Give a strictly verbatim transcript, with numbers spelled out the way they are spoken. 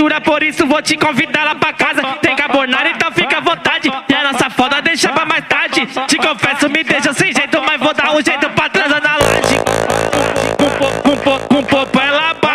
loucura, por isso vou te convidar lá pra casa. Tem carbonara, então fica à vontade. E a nossa foda deixa pra mais tarde. Te confesso, me deixa sem jeito, mas vou dar um jeito pra transar na laje. Com, com, com, com, com, com, ela